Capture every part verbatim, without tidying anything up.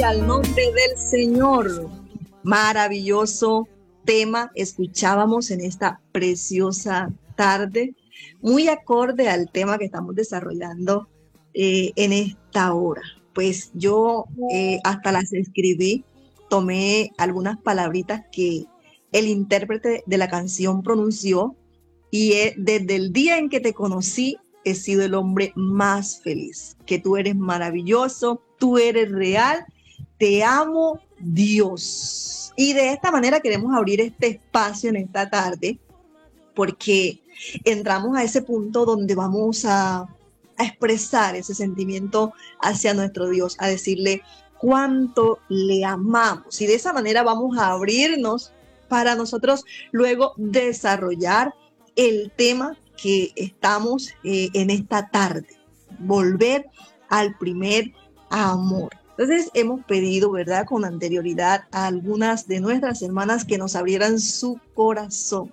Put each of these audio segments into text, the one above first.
Gloria al nombre del Señor. Maravilloso tema escuchábamos en esta preciosa tarde, muy acorde al tema que estamos desarrollando eh, en esta hora. Pues yo eh, hasta las escribí, tomé algunas palabritas que el intérprete de la canción pronunció y eh, desde el día en que te conocí he sido el hombre más feliz, que tú eres maravilloso, tú eres real, te amo Dios. Y de esta manera queremos abrir este espacio en esta tarde, porque entramos a ese punto donde vamos a, a expresar ese sentimiento hacia nuestro Dios, a decirle cuánto le amamos. Y de esa manera vamos a abrirnos para nosotros luego desarrollar el tema que estamos eh, en esta tarde, volver al primer amor. Entonces hemos pedido, ¿verdad?, con anterioridad a algunas de nuestras hermanas que nos abrieran su corazón,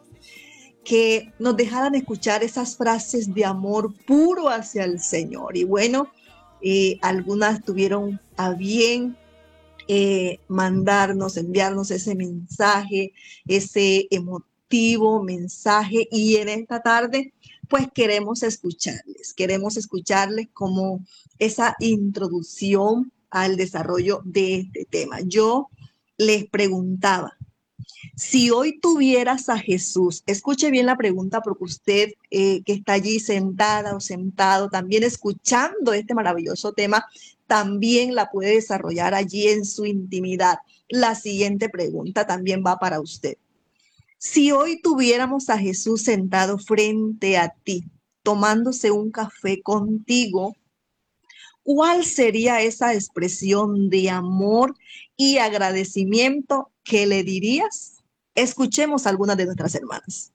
que nos dejaran escuchar esas frases de amor puro hacia el Señor. Y bueno, eh, algunas tuvieron a bien eh, mandarnos, enviarnos ese mensaje, ese emotivo mensaje, y en esta tarde pues queremos escucharles, queremos escucharles como esa introducción al desarrollo de este tema. Yo les preguntaba, si hoy tuvieras a Jesús, escuche bien la pregunta porque usted eh, que está allí sentada o sentado, también escuchando este maravilloso tema, también la puede desarrollar allí en su intimidad. La siguiente pregunta también va para usted. Si hoy tuviéramos a Jesús sentado frente a ti, tomándose un café contigo, ¿cuál sería esa expresión de amor y agradecimiento que le dirías? Escuchemos a algunas de nuestras hermanas.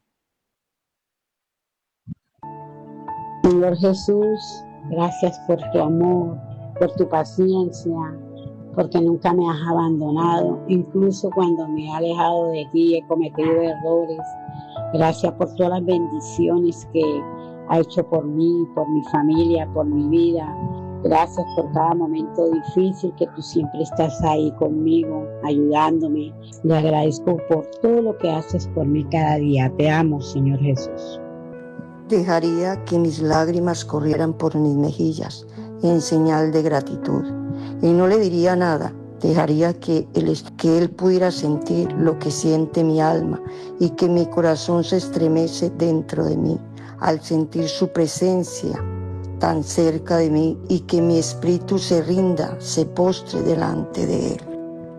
Señor Jesús, gracias por tu amor, por tu paciencia, porque nunca me has abandonado, incluso cuando me he alejado de ti, he cometido errores. Gracias por todas las bendiciones que ha hecho por mí, por mi familia, por mi vida. Gracias por cada momento difícil que tú siempre estás ahí conmigo, ayudándome. Le agradezco por todo lo que haces por mí cada día. Te amo, Señor Jesús. Dejaría que mis lágrimas corrieran por mis mejillas en señal de gratitud. Y no le diría nada. Dejaría que él, que él pudiera sentir lo que siente mi alma y que mi corazón se estremece dentro de mí al sentir su presencia tan cerca de mí y que mi espíritu se rinda, se postre delante de él.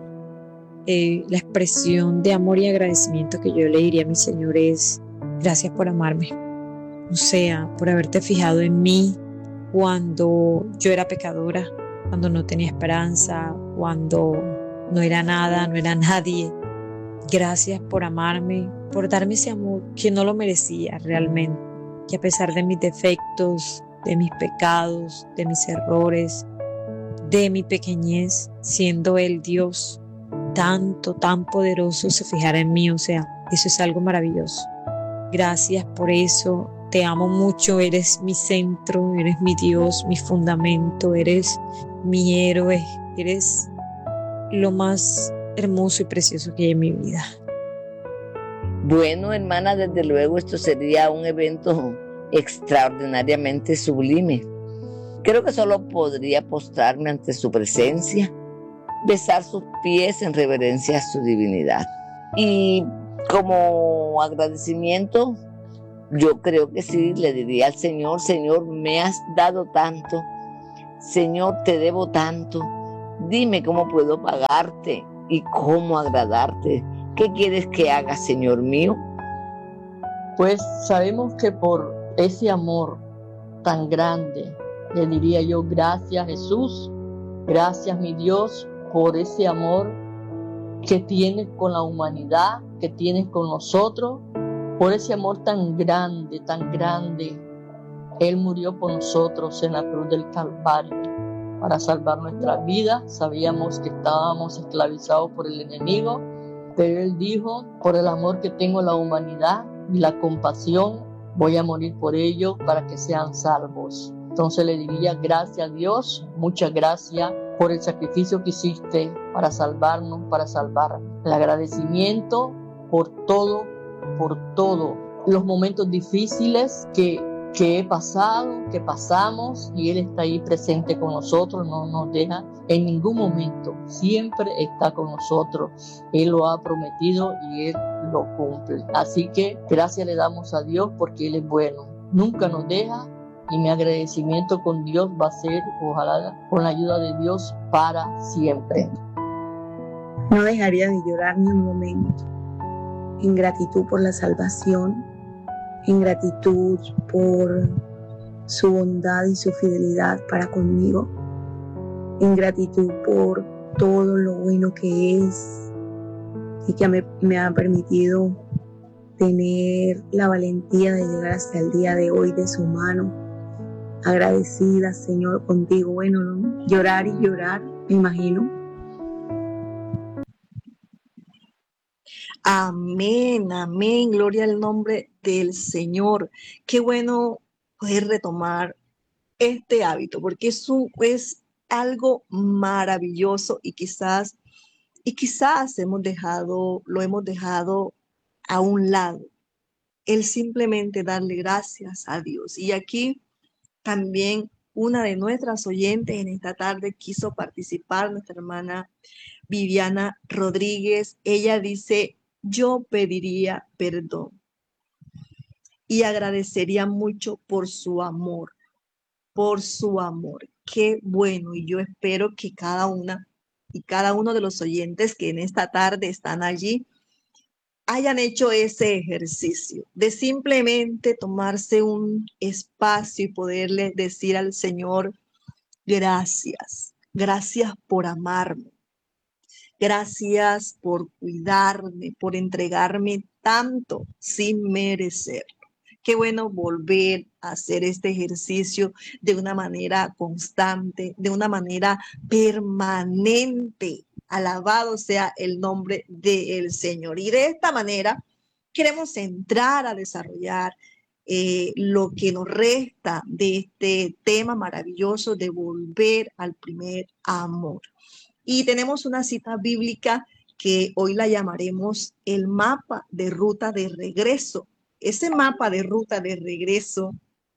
Eh, la expresión de amor y agradecimiento que yo le diría a mi Señor es gracias por amarme, o sea, por haberte fijado en mí cuando yo era pecadora, cuando no tenía esperanza, cuando no era nada, no era nadie. Gracias por amarme, por darme ese amor que no lo merecía realmente, que a pesar de mis defectos, de mis pecados, de mis errores, de mi pequeñez, siendo Él Dios tanto, tan poderoso, se fijara en mí. O sea, eso es algo maravilloso. Gracias por eso, te amo mucho, eres mi centro, eres mi Dios, mi fundamento, eres mi héroe, eres lo más hermoso y precioso que hay en mi vida. Bueno, hermana, desde luego esto sería un evento extraordinariamente sublime. Creo que solo podría postrarme ante su presencia, besar sus pies en reverencia a su divinidad. Y como agradecimiento, yo creo que sí, le diría al Señor: Señor, me has dado tanto, Señor, te debo tanto, dime cómo puedo pagarte y cómo agradarte. ¿Qué quieres que haga, Señor mío? Pues sabemos que por ese amor tan grande, le diría yo: gracias, Jesús, gracias, mi Dios, por ese amor que tienes con la humanidad, que tienes con nosotros, por ese amor tan grande, tan grande. Él murió por nosotros en la cruz del Calvario para salvar nuestras vidas. Sabíamos que estábamos esclavizados por el enemigo, pero Él dijo: por el amor que tengo a la humanidad y la compasión, voy a morir por ellos para que sean salvos. Entonces le diría gracias a Dios, muchas gracias por el sacrificio que hiciste para salvarnos, para salvarme. El agradecimiento por todo, por todo, los momentos difíciles que, que he pasado, que pasamos, y Él está ahí presente con nosotros, no nos deja en ningún momento, siempre está con nosotros. Él lo ha prometido y Él lo cumple. Así que gracias le damos a Dios porque Él es bueno, nunca nos deja. Y mi agradecimiento con Dios va a ser, ojalá, con la ayuda de Dios para siempre. No dejaría de llorar ni un momento. En gratitud por la salvación, en gratitud por su bondad y su fidelidad para conmigo, en gratitud por todo lo bueno que es y que me, me ha permitido tener la valentía de llegar hasta el día de hoy de su mano. Agradecida, Señor, contigo. Bueno, ¿no? Llorar y llorar, me imagino. Amén, amén. Gloria al nombre del Señor. Qué bueno poder retomar este hábito, porque eso es algo maravilloso y quizás, y quizás hemos dejado, lo hemos dejado a un lado. El simplemente darle gracias a Dios. Y aquí también una de nuestras oyentes en esta tarde quiso participar, nuestra hermana Viviana Rodríguez. Ella dice, yo pediría perdón y agradecería mucho por su amor, por su amor. Qué bueno, y yo espero que cada una y cada uno de los oyentes que en esta tarde están allí hayan hecho ese ejercicio de simplemente tomarse un espacio y poderle decir al Señor, gracias, gracias por amarme, gracias por cuidarme, por entregarme tanto sin merecerlo. Qué bueno volver a hacer este ejercicio de una manera constante, de una manera permanente. Alabado sea el nombre del Señor. Y de esta manera queremos entrar a desarrollar eh, lo que nos resta de este tema maravilloso de volver al primer amor. Y tenemos una cita bíblica que hoy la llamaremos el mapa de ruta de regreso. Ese mapa de ruta de regreso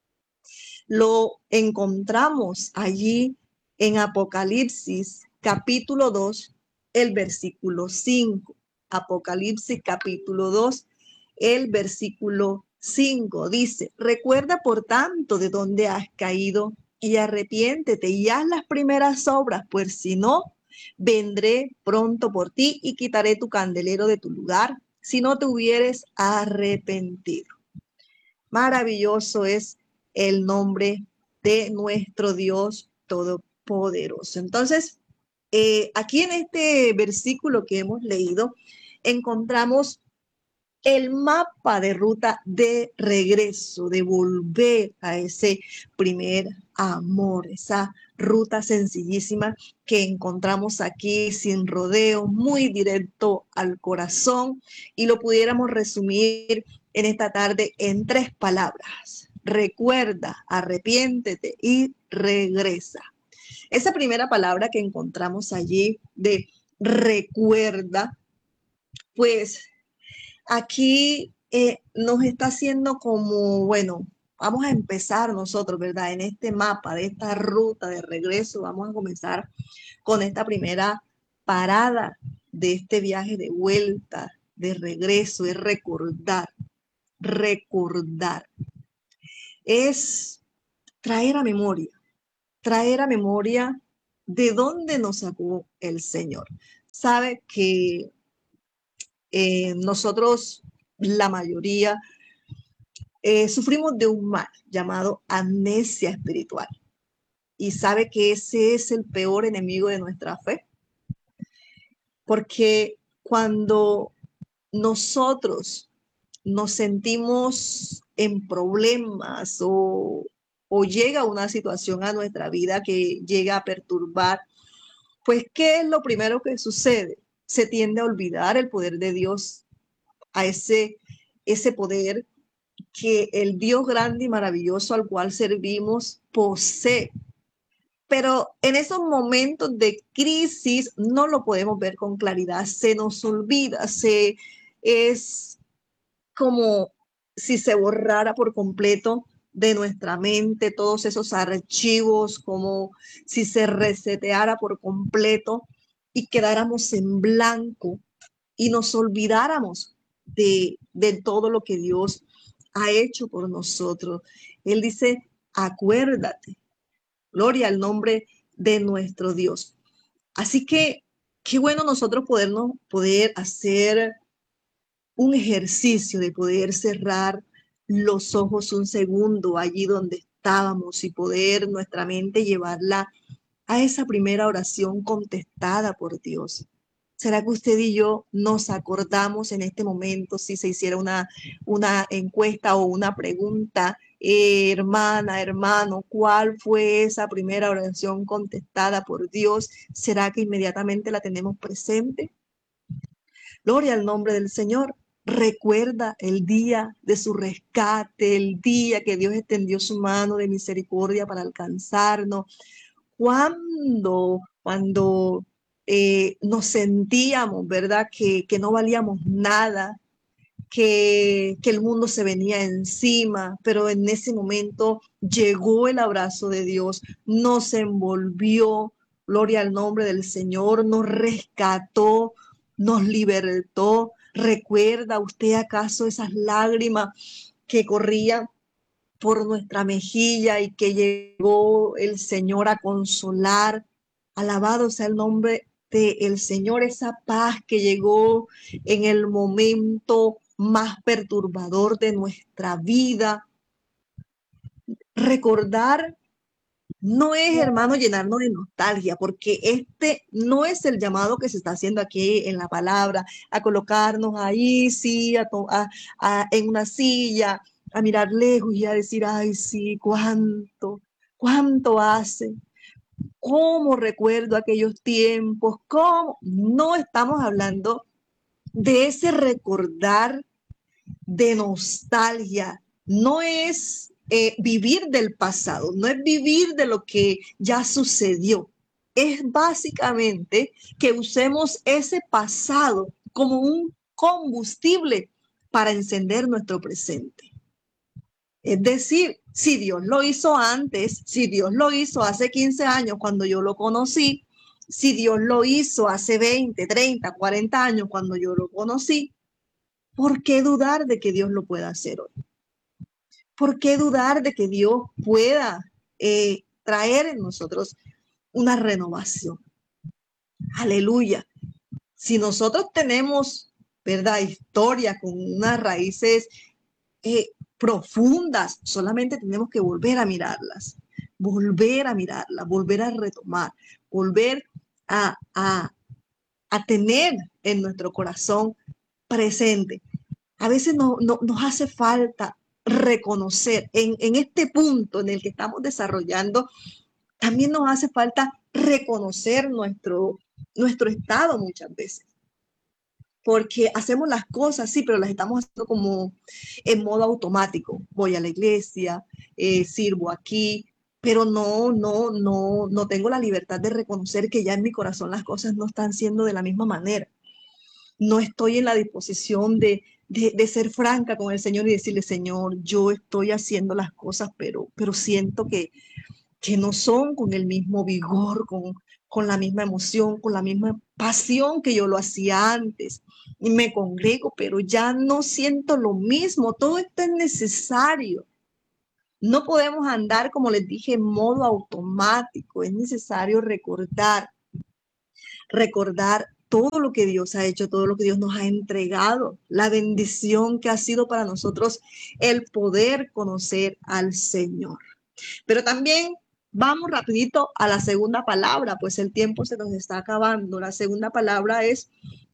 lo encontramos allí en Apocalipsis capítulo dos, el versículo cinco. Apocalipsis capítulo dos, el versículo cinco dice, recuerda por tanto de dónde has caído y arrepiéntete y haz las primeras obras, pues si no, vendré pronto por ti y quitaré tu candelero de tu lugar si no te hubieres arrepentido. Maravilloso es el nombre de nuestro Dios Todopoderoso. Entonces, eh, aquí en este versículo que hemos leído, encontramos el mapa de ruta de regreso, de volver a ese primer amor, esa ruta sencillísima que encontramos aquí sin rodeo, muy directo al corazón, y lo pudiéramos resumir en esta tarde en tres palabras: recuerda, arrepiéntete y regresa. Esa primera palabra que encontramos allí de recuerda, pues aquí eh, nos está haciendo como, bueno, vamos a empezar nosotros, ¿verdad? En este mapa de esta ruta de regreso, vamos a comenzar con esta primera parada de este viaje de vuelta, de regreso, es recordar, recordar. Es traer a memoria, traer a memoria de dónde nos sacó el Señor. Sabe que Eh, nosotros, la mayoría, eh, sufrimos de un mal llamado amnesia espiritual. Y sabe que ese es el peor enemigo de nuestra fe. Porque cuando nosotros nos sentimos en problemas o, o llega una situación a nuestra vida que llega a perturbar, pues, ¿qué es lo primero que sucede? Se tiende a olvidar el poder de Dios, a ese, ese poder que el Dios grande y maravilloso al cual servimos posee. Pero en esos momentos de crisis no lo podemos ver con claridad, se nos olvida, se, es como si se borrara por completo de nuestra mente todos esos archivos, como si se reseteara por completo y quedáramos en blanco y nos olvidáramos de, de todo lo que Dios ha hecho por nosotros. Él dice, acuérdate, gloria al nombre de nuestro Dios. Así que qué bueno nosotros podernos, poder hacer un ejercicio de poder cerrar los ojos un segundo allí donde estábamos y poder nuestra mente llevarla a esa primera oración contestada por Dios. ¿Será que usted y yo nos acordamos en este momento si se hiciera una, una encuesta o una pregunta, eh, hermana, hermano, cuál fue esa primera oración contestada por Dios? ¿Será que inmediatamente la tenemos presente? Gloria al nombre del Señor. Recuerda el día de su rescate, el día que Dios extendió su mano de misericordia para alcanzarnos. Cuando, cuando eh, nos sentíamos, ¿verdad? Que, que no valíamos nada, que, que el mundo se venía encima, pero en ese momento llegó el abrazo de Dios, nos envolvió, gloria al nombre del Señor, nos rescató, nos libertó. ¿Recuerda usted acaso esas lágrimas que corrían por nuestra mejilla y que llegó el Señor a consolar? Alabado sea el nombre del Señor, esa paz que llegó en el momento más perturbador de nuestra vida. Recordar no es, hermano, llenarnos de nostalgia, porque este no es el llamado que se está haciendo aquí en la palabra, a colocarnos ahí, sí, a, a, a, en una silla, a mirar lejos y a decir, ay, sí, cuánto, cuánto hace, cómo recuerdo aquellos tiempos, cómo. No estamos hablando de ese recordar de nostalgia, no es eh, vivir del pasado, no es vivir de lo que ya sucedió, es básicamente que usemos ese pasado como un combustible para encender nuestro presente. Es decir, si Dios lo hizo antes, si Dios lo hizo hace quince años cuando yo lo conocí, si Dios lo hizo hace veinte, treinta, cuarenta años cuando yo lo conocí, ¿por qué dudar de que Dios lo pueda hacer hoy? ¿Por qué dudar de que Dios pueda eh, traer en nosotros una renovación? Aleluya. Si nosotros tenemos, ¿verdad?, historia con unas raíces eh, profundas, solamente tenemos que volver a mirarlas, volver a mirarlas, volver a retomar, volver a, a, a tener en nuestro corazón presente. A veces no, no, nos hace falta reconocer en, en este punto en el que estamos desarrollando, también nos hace falta reconocer nuestro, nuestro estado muchas veces. Porque hacemos las cosas, sí, pero las estamos haciendo como en modo automático. Voy a la iglesia, eh, sirvo aquí, pero no, no, no, no tengo la libertad de reconocer que ya en mi corazón las cosas no están siendo de la misma manera. No estoy en la disposición de, de, de ser franca con el Señor y decirle, Señor, yo estoy haciendo las cosas, pero, pero siento que, que no son con el mismo vigor, con, con la misma emoción, con la misma pasión que yo lo hacía antes. Y me congrego, pero ya no siento lo mismo. Todo esto es necesario. No podemos andar, como les dije, en modo automático. Es necesario recordar, recordar todo lo que Dios ha hecho, todo lo que Dios nos ha entregado, la bendición que ha sido para nosotros el poder conocer al Señor. Pero también vamos rapidito a la segunda palabra, pues el tiempo se nos está acabando. La segunda palabra es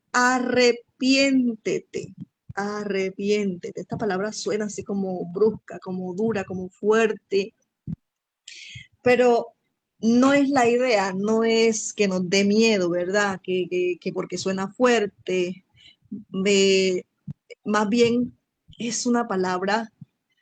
arrepiéntete, arrepiéntete. Esta palabra suena así como brusca, como dura, como fuerte, pero no es la idea, no es que nos dé miedo, ¿verdad? Que, que, que porque suena fuerte, me, más bien es una palabra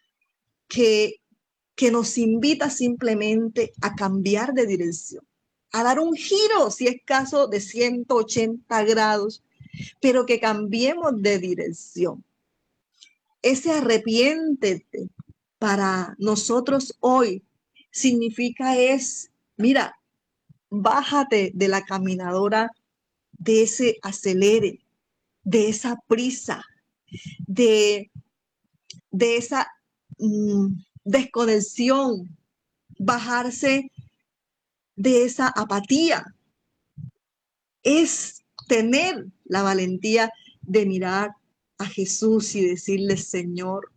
que, que nos invita simplemente a cambiar de dirección, a dar un giro, si es caso, de ciento ochenta grados, pero que cambiemos de dirección. Ese arrepiéntete para nosotros hoy significa es, mira, bájate de la caminadora, de ese acelere, de esa prisa, de, de esa mmm, desconexión, bajarse de esa apatía. Es tener la valentía de mirar a Jesús y decirle, Señor,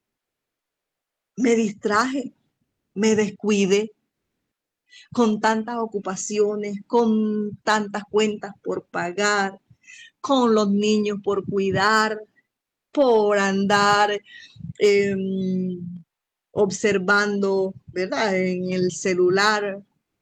me distraje, me descuidé con tantas ocupaciones, con tantas cuentas por pagar, con los niños por cuidar, por andar eh, observando, ¿verdad?, en el celular,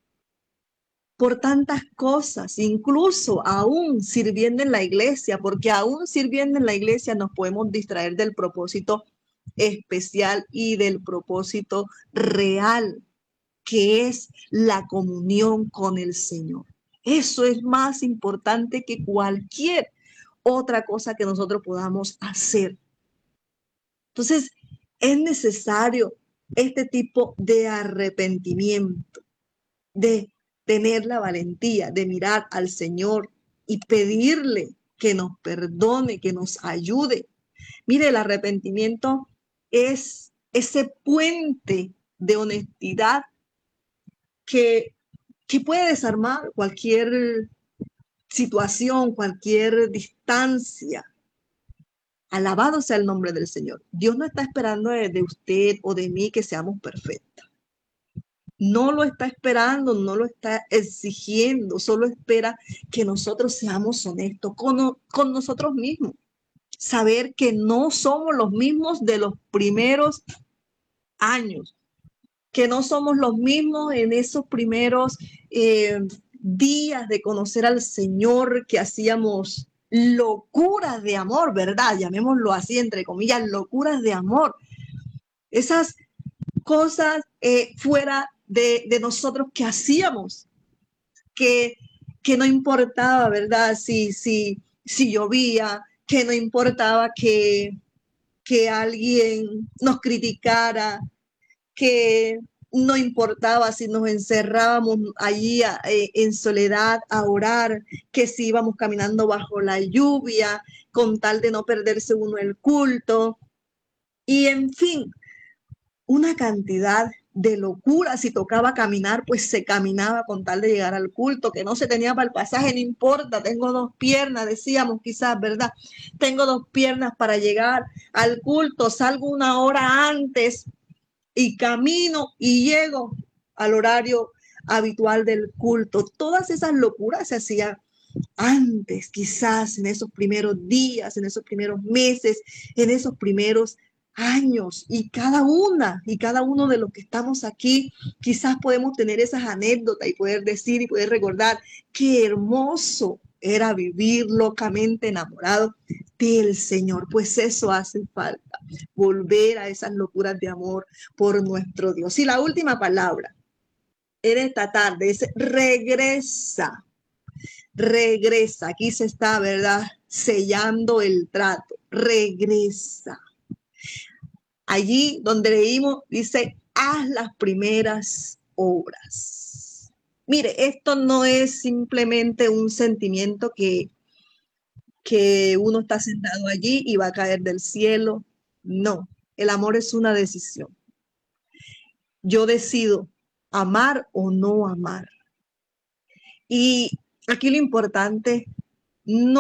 por tantas cosas, incluso aún sirviendo en la iglesia, porque aún sirviendo en la iglesia nos podemos distraer del propósito especial y del propósito real, que es la comunión con el Señor. Eso es más importante que cualquier otra cosa que nosotros podamos hacer. Entonces, es necesario este tipo de arrepentimiento, de tener la valentía de mirar al Señor y pedirle que nos perdone, que nos ayude. Mire, el arrepentimiento es ese puente de honestidad que, que puede desarmar cualquier situación, cualquier distancia. Alabado sea el nombre del Señor. Dios no está esperando de, de usted o de mí que seamos perfectos. No lo está esperando, no lo está exigiendo, solo espera que nosotros seamos honestos con, con nosotros mismos. Saber que no somos los mismos de los primeros años, que no somos los mismos en esos primeros eh, días de conocer al Señor, que hacíamos locuras de amor, ¿verdad? Llamémoslo así, entre comillas, locuras de amor. Esas cosas eh, fuera de, de nosotros que hacíamos, que, que no importaba, ¿verdad? Si, si, si llovía, que no importaba que, que alguien nos criticara, que no importaba si nos encerrábamos allí eh, en soledad a orar, que si íbamos caminando bajo la lluvia, con tal de no perderse uno el culto. Y en fin, una cantidad de locura. Si tocaba caminar, pues se caminaba con tal de llegar al culto, que no se tenía para el pasaje, no importa, tengo dos piernas, decíamos quizás, ¿verdad? Tengo dos piernas para llegar al culto, salgo una hora antes y camino y llego al horario habitual del culto. Todas esas locuras se hacían antes, quizás en esos primeros días, en esos primeros meses, en esos primeros años, y cada una y cada uno de los que estamos aquí, quizás podemos tener esas anécdotas y poder decir y poder recordar qué hermoso era vivir locamente enamorado del Señor. Pues eso hace falta, volver a esas locuras de amor por nuestro Dios. Y la última palabra en esta tarde es regresa. Regresa. Aquí se está, ¿verdad?, sellando el trato. Regresa. Allí donde leímos, dice, haz las primeras obras. Mire, esto no es simplemente un sentimiento que, que uno está sentado allí y va a caer del cielo. No, el amor es una decisión. Yo decido amar o no amar. Y aquí lo importante no